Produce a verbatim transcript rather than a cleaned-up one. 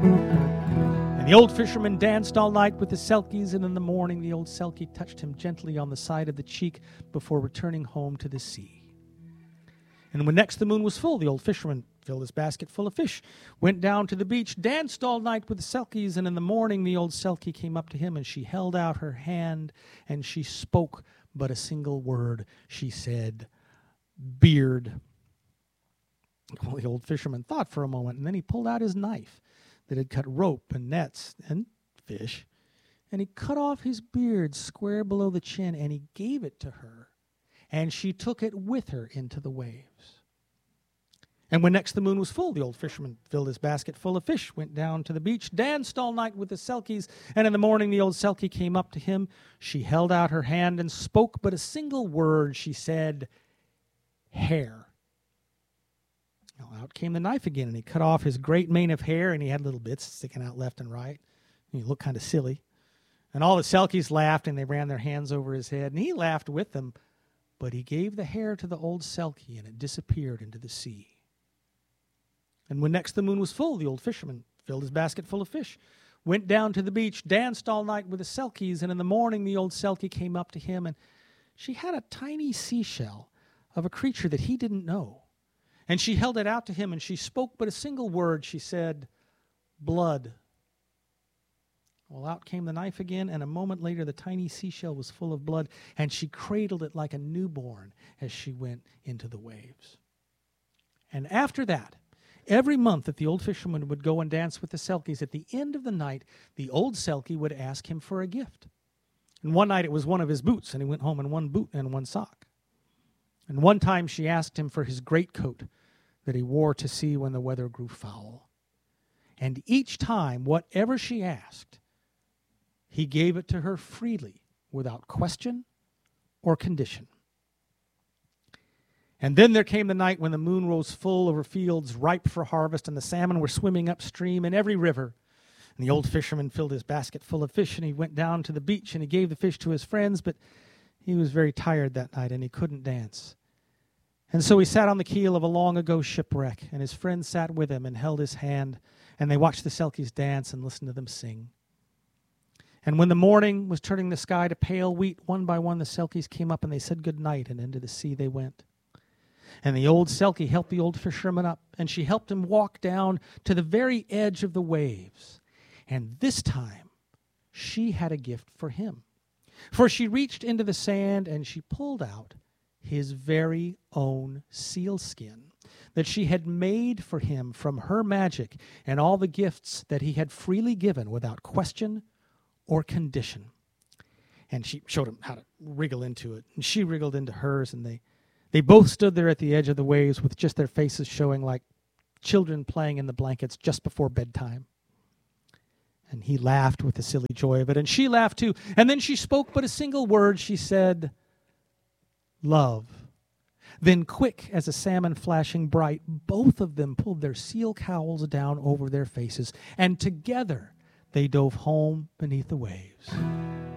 And the old fisherman danced all night with the Selkies, and in the morning the old Selkie touched him gently on the side of the cheek before returning home to the sea. And when next the moon was full, the old fisherman filled his basket full of fish, went down to the beach, danced all night with the Selkies, and in the morning the old Selkie came up to him, and she held out her hand, and she spoke but a single word. She said, "Beard." Well, the old fisherman thought for a moment, and then he pulled out his knife that had cut rope and nets and fish, and he cut off his beard square below the chin, and he gave it to her, and she took it with her into the waves. And when next the moon was full, the old fisherman filled his basket full of fish, went down to the beach, danced all night with the Selkies, and in the morning the old Selkie came up to him. She held out her hand and spoke but a single word. She said, "Hair." Now out came the knife again, and he cut off his great mane of hair, and he had little bits sticking out left and right. And he looked kind of silly. And all the Selkies laughed, and they ran their hands over his head, and he laughed with them. But he gave the hair to the old Selkie, and it disappeared into the sea. And when next the moon was full, the old fisherman filled his basket full of fish, went down to the beach, danced all night with the Selkies, and in the morning the old Selkie came up to him, and she had a tiny seashell of a creature that he didn't know. And she held it out to him, and she spoke but a single word. She said, "Blood." Well, out came the knife again, and a moment later the tiny seashell was full of blood, and she cradled it like a newborn as she went into the waves. And after that, every month that the old fisherman would go and dance with the Selkies, at the end of the night, the old Selkie would ask him for a gift. And one night it was one of his boots, and he went home in one boot and one sock. And one time she asked him for his greatcoat that he wore to sea when the weather grew foul. And each time, whatever she asked, he gave it to her freely, without question or condition. And then there came the night when the moon rose full over fields ripe for harvest, and the salmon were swimming upstream in every river. And the old fisherman filled his basket full of fish, and he went down to the beach, and he gave the fish to his friends, but he was very tired that night, and he couldn't dance. And so he sat on the keel of a long-ago shipwreck, and his friends sat with him and held his hand, and they watched the Selkies dance and listened to them sing. And when the morning was turning the sky to pale wheat, one by one the Selkies came up, and they said good night, and into the sea they went. And the old Selkie helped the old fisherman up, and she helped him walk down to the very edge of the waves. And this time, she had a gift for him. For she reached into the sand, and she pulled out his very own sealskin that she had made for him from her magic and all the gifts that he had freely given without question or condition. And she showed him how to wriggle into it, and she wriggled into hers, and they They both stood there at the edge of the waves with just their faces showing like children playing in the blankets just before bedtime. And he laughed with the silly joy of it, and she laughed too. And then she spoke but a single word. She said, "Love." Then quick as a salmon flashing bright, both of them pulled their seal cowls down over their faces, and together they dove home beneath the waves.